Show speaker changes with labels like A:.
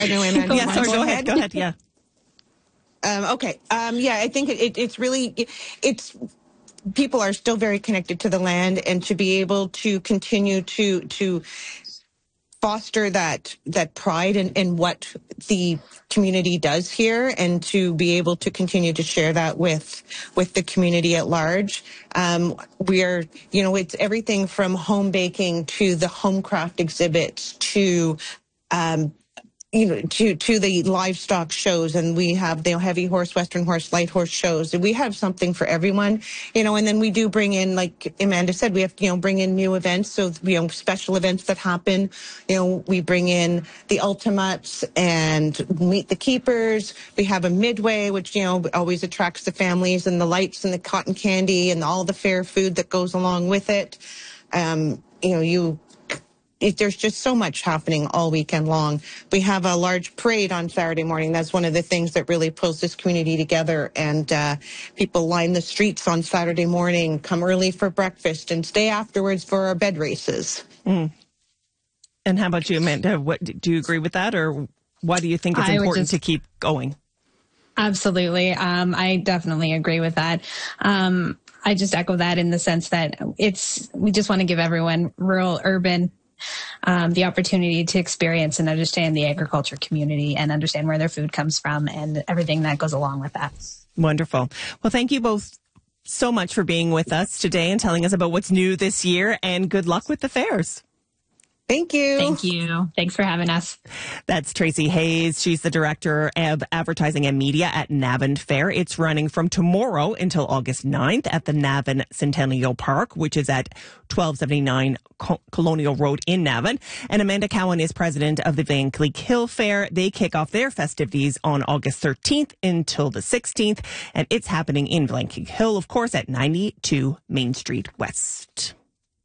A: Anyway, Amanda,
B: Yeah, sorry, go ahead. Go ahead. Yeah.
A: Okay. Yeah, I think it's really, it's, people are still very connected to the land, and to be able to continue to foster that pride in what the community does here, and to be able to continue to share that with the community at large. We are, it's everything from home baking to the home craft exhibits to to the livestock shows, and we have the heavy horse, western horse, light horse shows. We have something for everyone, and then we do bring in, like Amanda said, we have to, bring in new events. So, special events that happen, we bring in the Ultimates and Meet the Keepers. We have a Midway, which, always attracts the families, and the lights and the cotton candy and all the fair food that goes along with it. There's just so much happening all weekend long. We have a large parade on Saturday morning. That's one of the things that really pulls this community together. And people line the streets on Saturday morning, come early for breakfast, and stay afterwards for our bed races.
B: Mm. And how about you, Amanda? Do you agree with that, or why do you think it's important to keep going?
C: Absolutely. I definitely agree with that. I just echo that in the sense that we just want to give everyone, rural, urban, the opportunity to experience and understand the agriculture community and understand where their food comes from and everything that goes along with that.
B: Wonderful. Well, thank you both so much for being with us today and telling us about what's new this year, and good luck with the fairs.
A: Thank you.
C: Thank you. Thanks for having us.
B: That's Tracy Hayes. She's the Director of Advertising and Media at Navan Fair. It's running from tomorrow until August 9th at the Navan Centennial Park, which is at 1279 Colonial Road in Navan. And Amanda Cowan is president of the Vankleek Hill Fair. They kick off their festivities on August 13th until the 16th. And it's happening in Vankleek Hill, of course, at 92 Main Street West.